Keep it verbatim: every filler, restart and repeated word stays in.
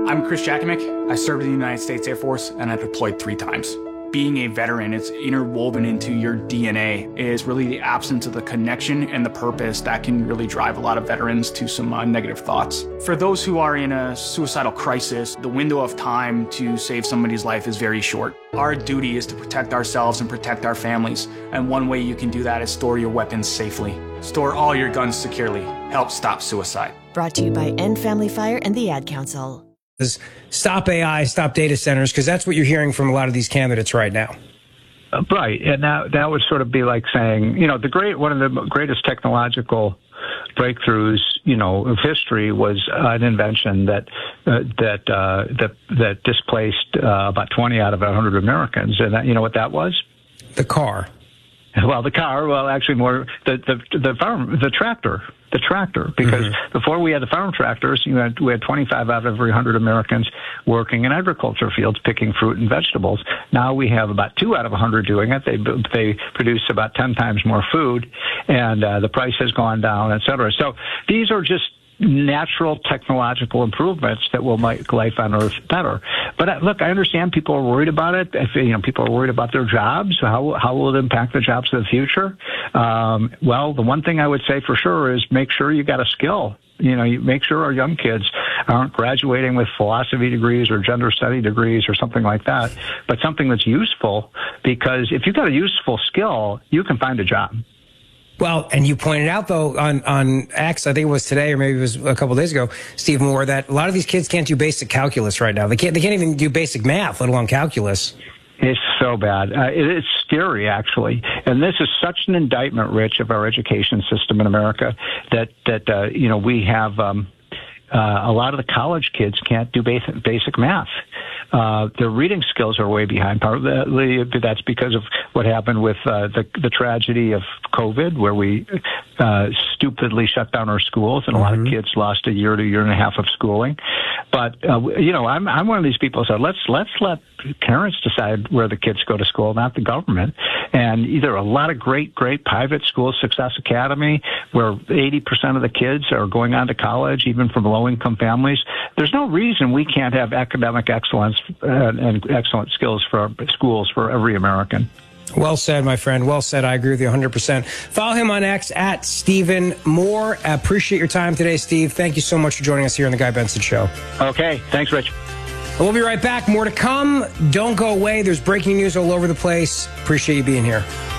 I'm Chris Jakomick. I served in the United States Air Force, and I deployed three times. Being a veteran, it's interwoven into your D N A, is really the absence of the connection and the purpose that can really drive a lot of veterans to some uh, negative thoughts. For those who are in a suicidal crisis, the window of time to save somebody's life is very short. Our duty is to protect ourselves and protect our families, and one way you can do that is store your weapons safely. Store all your guns securely. Help stop suicide. Brought to you by End Family Fire and the Ad Council. Is stop A I, stop data centers, because that's what you're hearing from a lot of these candidates right now. Uh, right, and that that would sort of be like saying, you know, the great one of the greatest technological breakthroughs, you know, of history was uh, an invention that uh, that uh, that that displaced uh, about twenty out of one hundred Americans, and that, you know what that was? The car. Well, the car. Well, actually, more the the the farm, the tractor. The tractor, because mm-hmm. before we had the farm tractors, you had, we had twenty-five out of every one hundred Americans working in agriculture fields picking fruit and vegetables. Now we have about two out of one hundred doing it. They they produce about ten times more food, and uh, the price has gone down, et cetera. So these are just natural technological improvements that will make life on Earth better. But uh, look, I understand people are worried about it. If, you know, people are worried about their jobs. How how will it impact the jobs of the future? Um, well, the one thing I would say for sure is make sure you got a skill. You know, you make sure our young kids aren't graduating with philosophy degrees or gender study degrees or something like that, but something that's useful, because if you've got a useful skill, you can find a job. Well, and you pointed out, though, on, on X, I think it was today or maybe it was a couple of days ago, Steve Moore, that a lot of these kids can't do basic calculus right now. They can't, they can't even do basic math, let alone calculus. It's so bad. Uh, it, it's scary, actually. And this is such an indictment, Rich, of our education system in America that, that uh, you know, we have um, uh, a lot of the college kids can't do basic, basic math. Uh, their reading skills are way behind. Partly that's because of what happened with uh, the the tragedy of COVID, where we uh, stupidly shut down our schools, and a mm-hmm. lot of kids lost a year to a year and a half of schooling. But uh, you know, I'm I'm one of these people who said let's let's let parents decide where the kids go to school, not the government. And either a lot of great great private schools, Success Academy, where eighty percent of the kids are going on to college, even from low income families. There's no reason we can't have academic excellence and, and excellent skills for our schools for every American. Well said, my friend. Well said. I agree with you one hundred percent. Follow him on X at Stephen Moore. I appreciate your time today, Steve. Thank you so much for joining us here on The Guy Benson Show. Okay. Thanks, Rich. We'll be right back. More to come. Don't go away. There's breaking news all over the place. Appreciate you being here.